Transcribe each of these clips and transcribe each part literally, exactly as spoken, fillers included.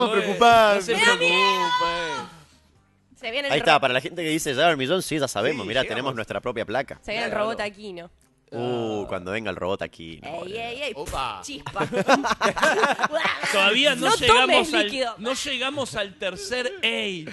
preocupante. No se preocupe. Se viene el Ahí está, ro- para la gente que dice ya el millón, sí, ya sabemos. Sí, Mirá, llegamos. tenemos nuestra propia placa. Se viene el Claro. robot Aquino. Uh, cuando venga el robot aquí. no, Ey, boludo. ey, ey. Opa. Chispa. Todavía no, No llegamos tomes al, líquido. no llegamos al tercer ey.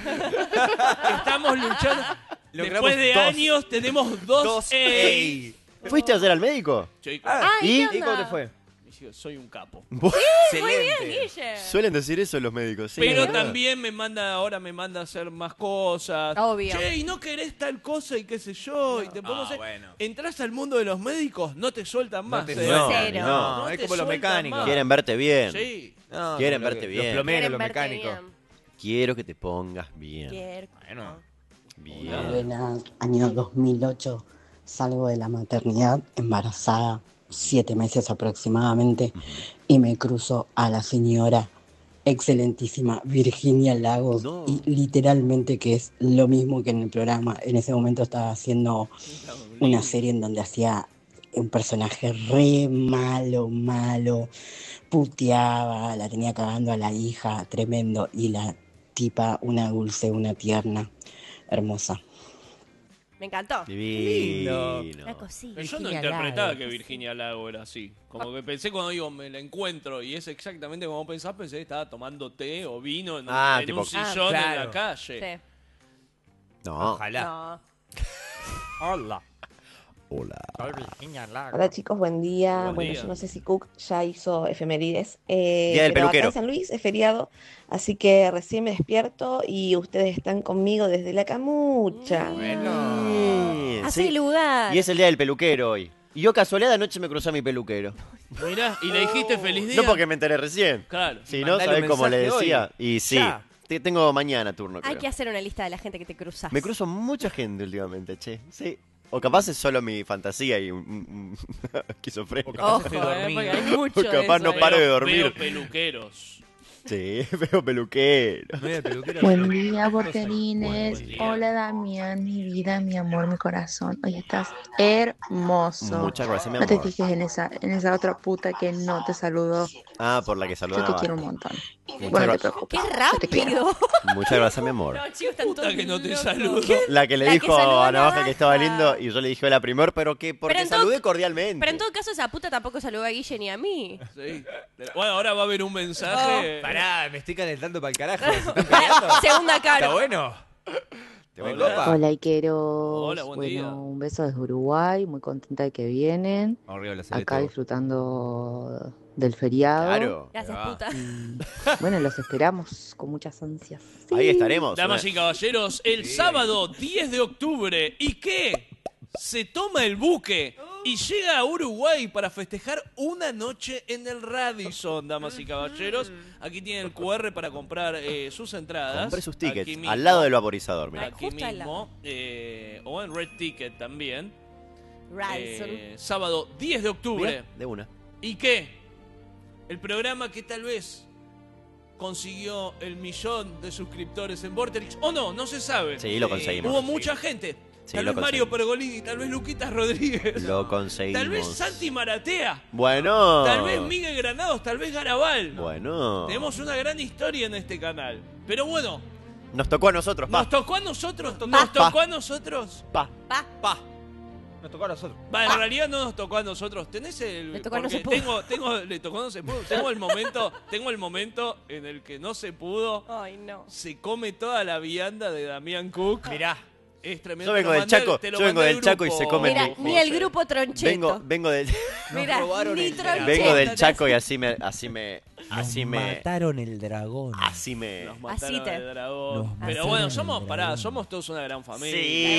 Estamos luchando. Logramos Después de dos. años tenemos dos, Dos ey. ey. ¿Fuiste ayer al médico? Chicos, Ay, ¿Y? ¿qué ¿Y cómo onda? te fue? soy un capo. Muy Excelente. bien, Guille. Suelen decir eso los médicos, sí. Pero es verdad. también me manda, ahora me manda a hacer más cosas. Obvio. Che, y no querés tal cosa y qué sé yo. Y te podemos Ah, hacer- bueno. Entras al mundo de los médicos, no te sueltan más. te ¿eh? No, Cero. No, No es te como los sueltan mecánicos. más. Quieren verte bien. Sí. No, Quieren como lo verte que- bien. Los plomeros, Quieren los verte mecánicos. bien. Quiero que te pongas bien. Quiero- Bueno. Bien. Buenas, año dos mil ocho, salgo de la maternidad embarazada, siete meses aproximadamente, y me cruzo a la señora excelentísima Virginia Lagos, No. y literalmente que es lo mismo que en el programa. En ese momento estaba haciendo una serie en donde hacía un personaje re malo, malo, puteaba, la tenía cagando a la hija, tremendo, y la tipa, una dulce, una tierna, hermosa. Me encantó. Divino. Una cosita. Pero yo no Virginia interpretaba Lago. que Virginia Lago era así. Como que pensé cuando digo, me la encuentro y es exactamente como pensás, pensé que estaba tomando té o vino en, un- Ah, en tipo- un sillón Ah, en claro. la calle. Sí. No. Ojalá. No. Hola. Hola. Soy Virginia Lago. Hola chicos, buen día. Buen bueno, día. yo no sé si Cook ya hizo efemérides. Eh, Día del pero acá peluquero. en San Luis es feriado, así que recién me despierto y ustedes están conmigo desde la camucha. Bueno. Hace Sí. lugar. Y es el día del peluquero hoy. Y yo casualidad anoche me crucé a mi peluquero. Mirá, y le dijiste feliz día. No porque me enteré recién. Claro. Si no, Mandale un ¿sabés cómo le mensaje decía? hoy. Y sí, Ya. te- tengo mañana turno, Hay creo. que hacer una lista de la gente que te cruzas. Me cruzo mucha gente últimamente, che. Sí. O capaz es solo mi fantasía y un, un- un esquizofrenia. O capaz Ojo, estoy eh, dormido. porque hay mucho O de capaz eso, no eh. paro de Veo- dormir. Veo peluqueros. Sí, veo peluquero. Medio peluquero. Buen día, Buen porterines. día. Hola, Damián, mi vida, mi amor, mi corazón. Hoy estás hermoso. Muchas gracias, mi No te amor. fijes en esa, en esa otra puta que no te saludó. Ah, por la que Yo saludaba. te quiero un montón. Muchas, Bueno, no te gra- preocupes. ¡Qué Yo te quiero. rápido! muchas gracias, mi amor. No, chicos, están Puta todos que no te locos. saludo. La que le La que dijo saludó a a Navaja que estaba Navaja. lindo y yo le dije hola primero, pero que porque Pero en todo- saludé cordialmente. Pero en todo caso, esa puta tampoco saludó a Guille ni a mí. Sí. Bueno, ahora va a haber un mensaje. Pará, me estoy calentando para el carajo. ¿Se están peleando? Segunda cara. Está bueno. Te voy Hola. copa. Hola, Iqueros. Hola, buen bueno, día. un beso desde Uruguay. Muy contenta de que vienen. Arriba la Acá Celeste. disfrutando del feriado. Claro. Gracias, Ah. puta. Y, bueno, los esperamos con muchas ansias. Ahí estaremos. Damas y caballeros, el sábado diez de octubre. ¿Y qué? Se toma el buque y llega a Uruguay para festejar una noche en el Radisson, damas y caballeros. Aquí tienen el cu erre para comprar eh, sus entradas. Compré sus Aquí tickets mismo. al lado del vaporizador, mira. Aquí Justo al lado. mismo. eh, o en Red Ticket también. Radisson. Eh, sábado diez de octubre. Mira, de una. ¿Y qué? El programa que tal vez consiguió el millón de suscriptores en Vorterix. O no, no se sabe. Sí, lo conseguimos. Hubo mucha gente. Sí, tal lo vez Mario conseguimos. Pergolini, tal vez Luquitas Rodríguez. Lo conseguimos. Tal vez Santi Maratea. Bueno. Tal vez Miguel Granados, tal vez Garabal. Bueno. Tenemos una gran historia en este canal. Pero bueno, Nos tocó a nosotros, pa. nos tocó a nosotros. Nos tocó a nosotros. Pa. Pa. Pa. Nos tocó a nosotros. Va, en realidad no nos tocó a nosotros. Tenés el. Le tocó a no porque se pudo. Tengo, tengo, le tocó no se pudo. Tengo el momento, tengo el momento en el que no se pudo. Ay, no. Se come toda la vianda de Damián Cook. Mirá. Es tremendo. Yo vengo Te lo del mandé- Chaco, te lo yo vengo mandé del al Chaco y grupo, se come Mira, José. ni el grupo Troncheto. Vengo, vengo del, Mira, robaron ni el Troncheto. vengo del te Chaco hace- y así me, así me, así Nos me, mataron el dragón. así me. Nos mataron Así te- al dragón. Nos Pero mataron bueno, al somos, pará, dragón. somos todos una gran familia.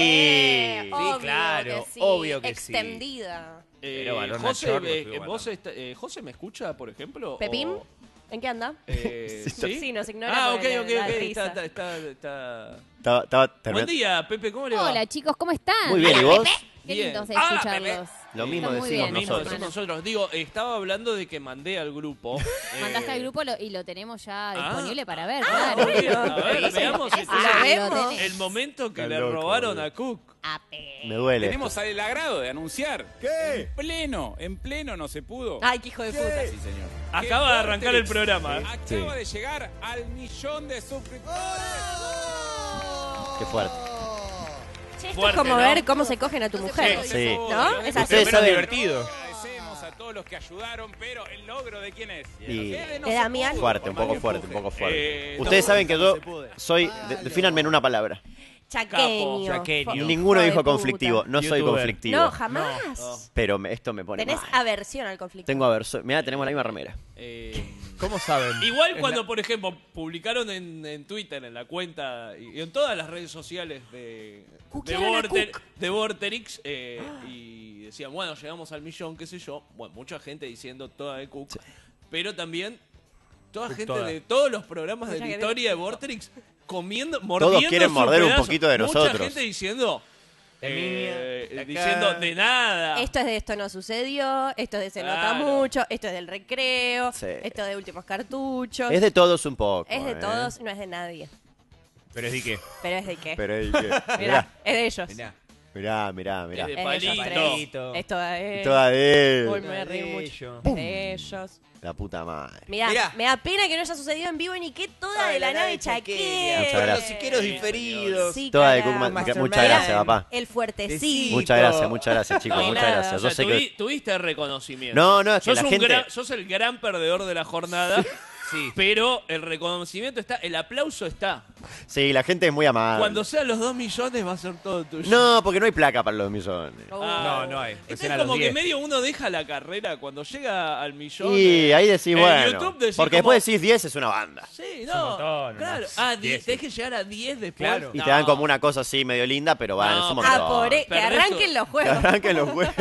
Eh, Sí. obvio claro, que sí. obvio que sí. Extendida. Eh, Pero varón José, mayor, eh, no fui vos está- eh, José me escucha, por ejemplo. ¿Pepín? O- ¿En qué anda? eh, Sí, ¿sí? Sí, nos ignora Ah, ok, porque ok, le da ok. risa. Está, está, está, está- Estaba, estaba Buen terminando. día, Pepe, ¿cómo le va? Hola chicos, ¿cómo están? Muy bien, ¿y vos? Qué Bien. lindo de Ah, escucharlos. Lo mismo Está muy decimos bien, Lo mismo nosotros. decimos nosotros. Digo, estaba hablando de que mandé al grupo. Mandaste eh, al grupo lo- y lo tenemos ya ah. disponible para ver, Ah, claro. muy bien. A ver, Eso veamos es- el, eso lo vemos. tenés. el momento que Está le loco, robaron boludo. a Cook. Ape. Me duele. Tenemos el agrado de anunciar. ¿Qué? En pleno, en pleno no se pudo. Ay, qué hijo de puta. Sí, señor. Acaba de arrancar el programa. ¿eh? Acaba de llegar al millón de suscriptores. Qué fuerte. Che, esto Fuerte, es como ¿no? ver cómo se cogen a tu mujer. Sí. ¿No? Es así. Ustedes saben- divertido. Agradecemos a todos los que ayudaron, pero el logro de quién es. Y- Es De Damián. Fuerte, un poco fuerte, un poco fuerte. Eh, Ustedes no, saben que no yo se puede. soy... de- Defínanme en una palabra. Chaqueño. Chaqueño. Hijo Ninguno de dijo puta. conflictivo. No soy Youtuber. conflictivo. No, jamás. Pero me- esto me pone Tenés mal. aversión al conflicto. Tengo aversión. Mirá, tenemos la misma remera. Eh, ¿Cómo saben? Igual Es cuando, la- por ejemplo, publicaron en, en Twitter, en la cuenta y en todas las redes sociales de, de, Cuquearon a Vorter- Cook. de Vorterix eh, y decían, bueno, llegamos al millón, qué sé yo. Bueno, mucha gente diciendo toda de Cook, pero también toda Cook gente toda. de todos los programas de Mucha la gente. historia de Vorterix comiendo, mordiendo quieren su morder un pedazo. poquito de Mucha nosotros. gente diciendo... Emilia, eh, de acá. diciendo de nada. Esto es de esto no sucedió, esto es de se nota Claro. mucho, esto es del recreo, Sí. esto es de últimos cartuchos. Es de todos un poco. Es de ¿eh? todos, no es de nadie. Pero es de qué. Pero es de qué. Pero es que... Mirá, Mirá, es de ellos. Mirá. mirá, mirá, mirá. Es de Es de palito. ellos tres. Palito. Es toda de Toda de Uy, él. me voy a reír De mucho. ellos. Es de ellos. La puta madre. Mirá, Mirá. me da pena que no haya sucedido en vivo ni que toda Ay, de la, la nave nave chaqueña. chaqueña. Muchas gracias. Los siqueros diferidos. Sí, Toda de carajo. Cook. Mastermind. Muchas gracias, papá. El fuertecito. Sí. Muchas gracias, muchas gracias, chicos. No, Muchas nada. gracias. O Yo sea, sé tuvi- que... tuviste reconocimiento. No, no, es que sos, la un gente... gran- sos el gran perdedor de la jornada, Sí. pero el reconocimiento está, el aplauso está. Sí, la gente es muy amable. Cuando sean los dos millones va a ser todo tuyo. No, porque no hay placa para los millones. Oh. Ah. No, no hay. Este Recién es a los como que diez. medio uno deja la carrera cuando llega al millón. Y eh, ahí decís, en bueno. YouTube decís Porque como- después decís diez es una banda. Sí, un no. montón, claro. ¿no? Ah, diez. Diez. Tenés que llegar a diez después. Claro. Y No. te dan como una cosa así medio linda, pero bueno, No, es un pero- montón. Ah, por e- que Perdés arranquen tu- los Que juegos. arranquen los juegos.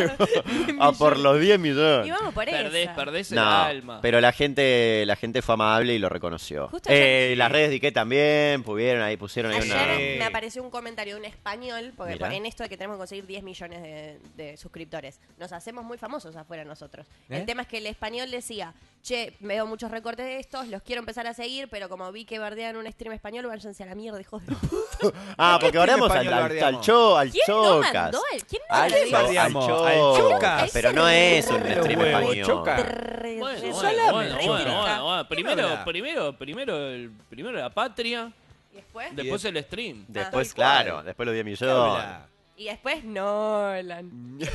A por los diez Y millones. vamos por Perdés, esa. perdés el No, alma. pero la gente, la gente fue amable y lo reconoció. Justo Eh, ayer- las redes de Ike también pudieron ahí, pusieron ahí Ayer una. me apareció un comentario de un español, porque Mirá. en esto de que tenemos que conseguir diez millones de, de suscriptores, nos hacemos muy famosos afuera nosotros. ¿Eh? El tema es que el español decía, che, veo muchos recortes de estos, los quiero empezar a seguir, pero como vi que bardean un stream español, váyanse a la mierda, hijos de puta. Ah, porque bardeamos al, español al, bardeamos? al, cho, al ¿Quién no Chocas. mandó? el- ¿Quién no Al, bardeó? cho- al bardeamos? Chocas. Al Chocas. Pero no es un Los stream huevos, español. Chocas. Re- Bueno, re- bueno, sola, bueno, re bueno, crítica. bueno, bueno. Primero, habla? primero, primero, el, primero la patria, Y después, después el stream. Después, Ah, claro, después los diez millones. Habla. y después Nolan.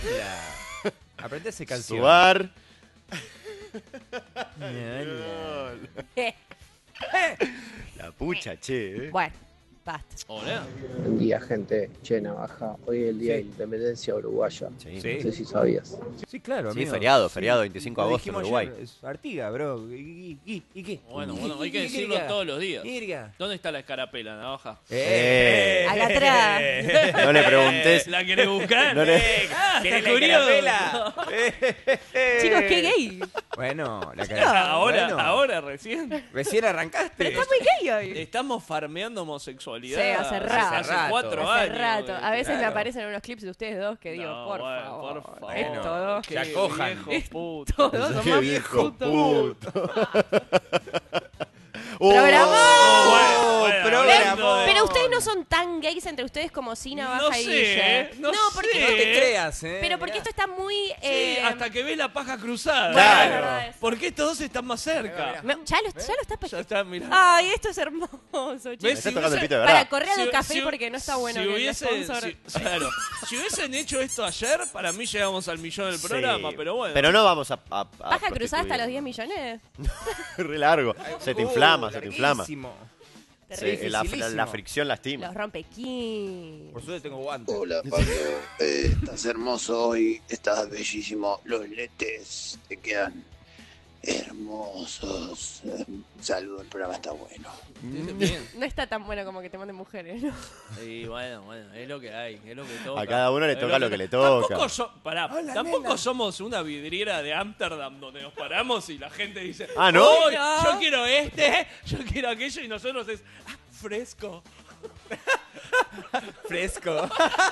Habla. Aprende esa canción. Subar. La pucha, che. eh. Bueno, basta. Hola. Buen día, gente. Che, Navaja. Hoy es el día Sí. de Independencia Uruguaya. Sí. Sí. No sé si sabías. Sí, claro, Sí, amigo. feriado, feriado, veinticinco de Lo agosto en dijimos Uruguay. ayer, es Artiga, bro. ¿Y, y, y qué? Bueno, ¿Y- bueno, hay y- que y- decirlo qué diga? todos los días. ¿Qué diga? ¿Dónde está la escarapela, navaja? Eh. Acá atrás. No le preguntes. ¿La querés buscar? No le- Ah, ¿Querés está la curioso. escarapela? Chicos, qué gay. Bueno, la cara. Ahora, bueno. ahora recién. Recién arrancaste. Está muy gay hoy. Estamos farmeando homosexualidad. Sí, hace rato. Hace Hace rato. cuatro Hace años. rato. A veces me Claro. aparecen unos clips de ustedes dos que digo, No, por, bueno, favor, por favor. Estos dos. Qué Ya cojan. viejo puto. Todos son Qué más viejo putos. Oh, ¡Programón! Bueno, bueno, programón. hablando de- Pero ustedes no son tan gays entre ustedes como si Navaja No y sé, Guille. ¿eh? No porque sé. No te creas, eh. Pero porque Mirá. esto está muy... Sí, eh, hasta que ves la paja cruzada. Bueno, Claro. es verdad eso. Porque estos dos están más cerca. No, ya lo, ya lo está Ya pe- está, mirá. Ay, esto es hermoso, ¿Ves? chicos. Me está tocando el pito de Para verdad. correr a Si- un café si- porque no está bueno si que el hubiese- sponsor... si- claro, si hubiesen hecho esto ayer, para mí llegamos al millón del Sí. programa, pero bueno. Pero no vamos a. a, a ¿Baja cruzada hasta prostituir. los diez millones? Re largo. Se te Uh, inflama, se te inflama. larguísimo. Se- la, Dificilísimo. la fricción lastima. Los rompe King. Por suerte tengo guantes. Hola, Pablo. Eh, estás hermoso hoy. Estás bellísimo. Los letes te quedan hermosos. Eh, saludo, el programa está bueno. Bien. No está tan bueno como que te manden mujeres, ¿no? Y bueno, bueno, es lo que hay, es lo que toca. A cada uno le Es toca lo que le toca. Tampoco, so- pará, Hola, tampoco nena. somos una vidriera de Ámsterdam donde nos paramos y la gente dice, Ah, ¿no? "Uy, No. yo quiero este, yo quiero aquello", y nosotros es "Ah, fresco". Fresco.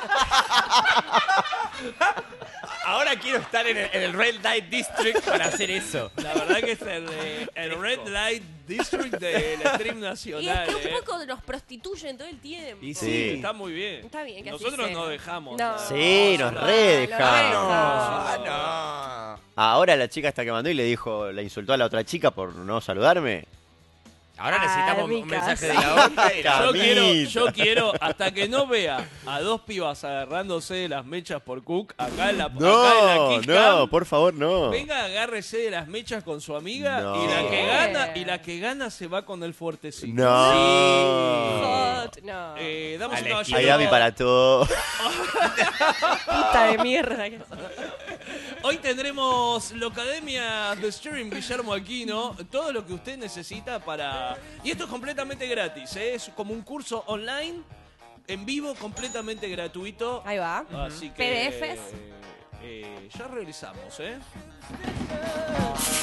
Ahora quiero estar en el, en el Red Light District para hacer eso. La verdad que es el, eh, el Red Light District del stream Y nacional. es que un eh. poco nos prostituyen todo el tiempo. Y sí, Sí. está muy bien. Está bien que así Nosotros sea. nos dejamos. No. Sí, nos No, re no, dejamos. no. No. Ahora la chica esta que mandó y le dijo, le insultó a la otra chica por no saludarme. Ahora Ah, necesitamos mi un mensaje de casa. la otra. y la- Yo Camita. quiero, yo quiero, hasta que no vea a dos pibas agarrándose de las mechas por Cook, acá en la, acá en la No, Kick no, Cam, por favor, no. venga, agárrese de las mechas con su amiga No. y la que Sí. gana y la que gana se va con el fuertecito. No. Hot, no. Eh, damos Al un caballero. Miami para todo. Puta de mierda que sos. Hoy tendremos la Academia de Stream Guillermo Aquino, todo lo que usted necesita para... Y esto es completamente gratis, ¿eh? Es como un curso online, en vivo, completamente gratuito. Ahí va. Así que... P D Fs. eh, ya regresamos, ¿eh?